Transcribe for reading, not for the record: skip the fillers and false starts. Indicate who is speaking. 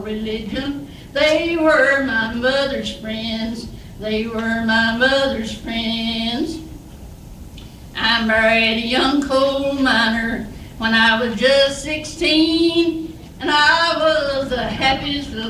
Speaker 1: religion. They were my mother's friends. They were my mother's friends. I married a young coal miner when I was just 16, and I was the happiest little